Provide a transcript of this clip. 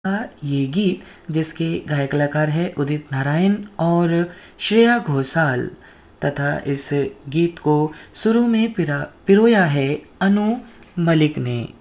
ये गीत जिसके गायक कलाकार हैं उदित नारायण और श्रेया घोषाल तथा इस गीत को शुरू में पिरोया है अनु मलिक ने।